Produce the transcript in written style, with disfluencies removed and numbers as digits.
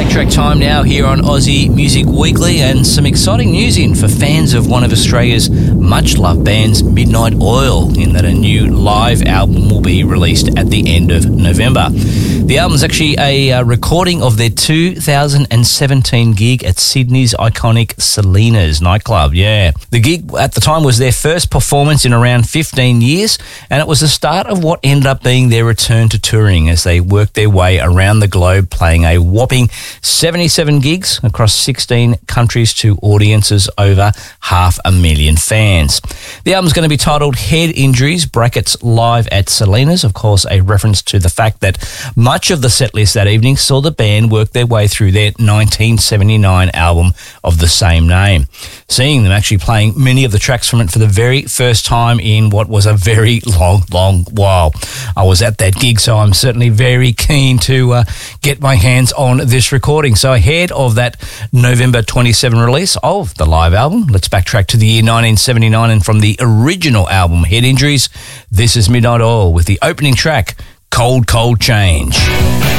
Backtrack time now here on Aussie Music Weekly, and some exciting news in for fans of one of Australia's much-loved bands, Midnight Oil, in that a new live album will be released at the end of November. The album's actually a recording of their 2017 gig at Sydney's iconic Selena's nightclub. Yeah, the gig at the time was their first performance in around 15 years, and it was the start of what ended up being their return to touring as they worked their way around the globe, playing a whopping 77 gigs across 16 countries to audiences over 500,000 fans. The album's going to be titled Head Injuries (brackets Live at Selena's), of course a reference to the fact that much of the set list that evening saw the band work their way through their 1979 album of the same name, seeing them actually playing many of the tracks from it for the very first time in what was a very long while. I was at that gig, so I'm certainly very keen to get my hands on this recording. So ahead of that November 27 release of the live album, let's backtrack to the year 1979, and from the original album Head Injuries, this is Midnight Oil with the opening track, Cold Change.